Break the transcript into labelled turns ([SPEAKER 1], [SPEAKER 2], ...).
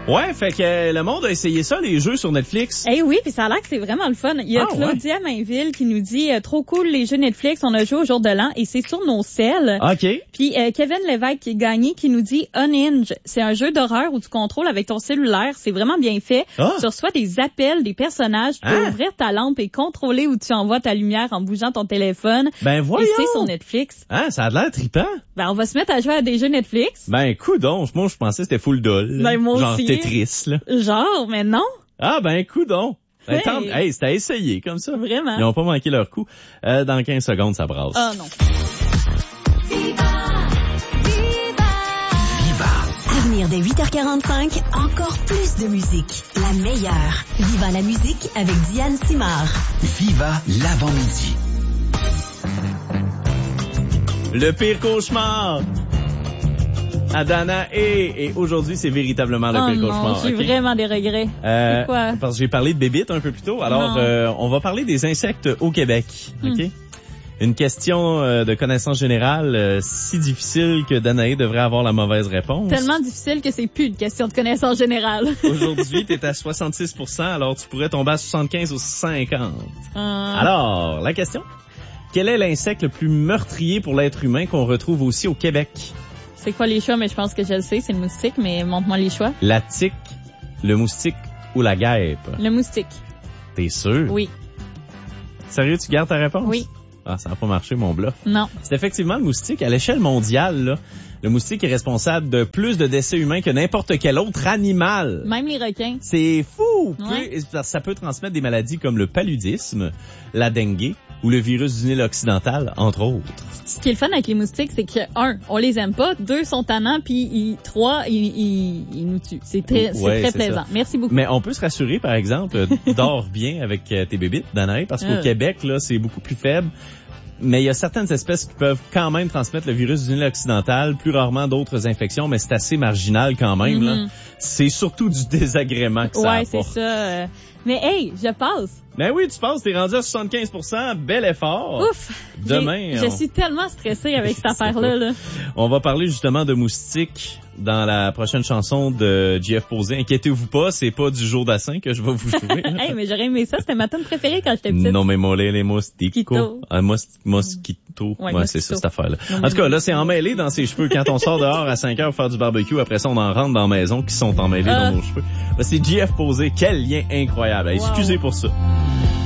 [SPEAKER 1] Ouais, fait que le monde a essayé ça, les jeux sur Netflix.
[SPEAKER 2] Eh oui, puis ça a l'air que c'est vraiment le fun. Il y a Claudia Mainville qui nous dit trop cool les jeux Netflix, on a joué au jour de l'an et c'est sur nos celles.
[SPEAKER 1] OK.
[SPEAKER 2] Puis Kevin Lévesque qui est gagné qui nous dit Unhinge, c'est un jeu d'horreur où tu contrôles avec ton cellulaire, c'est vraiment bien fait. Tu reçois des appels des personnages, tu peux ouvrir ta lampe et contrôler où tu envoies ta lumière en bougeant ton téléphone.
[SPEAKER 1] Ben voyons.
[SPEAKER 2] Et c'est sur Netflix.
[SPEAKER 1] Ah, ça a l'air trippant.
[SPEAKER 2] Ben on va se mettre à jouer à des jeux Netflix.
[SPEAKER 1] Ben coudonc, moi je pensais que c'était full doll.
[SPEAKER 2] Ben moi
[SPEAKER 1] genre
[SPEAKER 2] aussi.
[SPEAKER 1] Tetris là.
[SPEAKER 2] Genre, mais non.
[SPEAKER 1] Ah ben coudonc. Ben,
[SPEAKER 2] Hey.
[SPEAKER 1] c'était à essayer comme ça.
[SPEAKER 2] Vraiment.
[SPEAKER 1] Ils n'ont pas manqué leur coup. Dans 15 secondes, ça brasse.
[SPEAKER 2] Ah non.
[SPEAKER 3] Avenir dès 8h45, encore plus de musique. La meilleure. Viva la musique avec Diane Simard.
[SPEAKER 4] Viva l'avant-midi.
[SPEAKER 1] Le pire cauchemar à Dana et aujourd'hui, c'est véritablement le pire cauchemar.
[SPEAKER 2] J'ai vraiment des regrets. C'est quoi?
[SPEAKER 1] Parce que j'ai parlé de bébites un peu plus tôt. Alors, on va parler des insectes au Québec. OK? Une question de connaissance générale si difficile que Danae devrait avoir la mauvaise réponse.
[SPEAKER 2] Tellement difficile que c'est plus une question de connaissance générale.
[SPEAKER 1] Aujourd'hui, t'es à 66%, alors tu pourrais tomber à 75 ou 50. Alors, la question? Quel est l'insecte le plus meurtrier pour l'être humain qu'on retrouve aussi au Québec?
[SPEAKER 2] C'est quoi les choix? Mais je pense que je le sais, c'est le moustique, mais montre-moi les choix.
[SPEAKER 1] La tique, le moustique ou la guêpe?
[SPEAKER 2] Le moustique.
[SPEAKER 1] T'es sûr?
[SPEAKER 2] Oui.
[SPEAKER 1] Sérieux, tu gardes ta réponse?
[SPEAKER 2] Oui.
[SPEAKER 1] Ah, ça n'a pas marché, mon bluff.
[SPEAKER 2] Non.
[SPEAKER 1] C'est effectivement le moustique. À l'échelle mondiale, là, le moustique est responsable de plus de décès humains que n'importe quel autre animal.
[SPEAKER 2] Même les requins.
[SPEAKER 1] C'est fou!
[SPEAKER 2] Ouais.
[SPEAKER 1] Ça peut transmettre des maladies comme le paludisme, la dengue ou le virus du Nil occidental, entre autres.
[SPEAKER 2] Ce qui est le fun avec les moustiques, c'est que, 1, on les aime pas, 2, sont tannants, puis 3, ils nous tuent. C'est très plaisant.
[SPEAKER 1] Ça.
[SPEAKER 2] Merci beaucoup.
[SPEAKER 1] Mais on peut se rassurer, par exemple, dors bien avec tes bébites, Danae, parce qu'au Québec, là, c'est beaucoup plus faible. Mais il y a certaines espèces qui peuvent quand même transmettre le virus du Nil occidental, plus rarement d'autres infections, mais c'est assez marginal quand même. Là. C'est surtout du désagrément que ça apporte.
[SPEAKER 2] Ouais, c'est ça. Mais hey, je passe.
[SPEAKER 1] Ben oui, tu passes, t'es rendu à 75%, bel effort.
[SPEAKER 2] Ouf!
[SPEAKER 1] Demain,
[SPEAKER 2] je suis tellement stressée avec cette affaire-là. Là.
[SPEAKER 1] On va parler justement de moustiques dans la prochaine chanson de JF Posé. Inquiétez-vous pas, c'est pas du jour d'Assin que je vais vous jouer.
[SPEAKER 2] Hey, mais j'aurais aimé ça, c'était ma tune préférée quand j'étais petite.
[SPEAKER 1] Non, mais mollet les moustiquos. Mosquito. Ouais, c'est ça, cette affaire-là. En tout cas, là, c'est emmêlé dans ses cheveux. Quand on sort dehors à 5 heures faire du barbecue, après ça, on en rentre dans la maison qui sont emmêlés dans nos cheveux. Là, c'est JF Posé. Quel lien incroyable. Excusez pour ça.